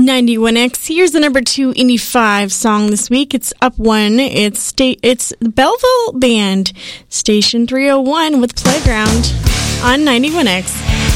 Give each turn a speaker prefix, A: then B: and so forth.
A: 91X. Here's the number 2 Indie 5 song this week. It's up one. It's the Belleville Band, Station 301 with Playground on 91X.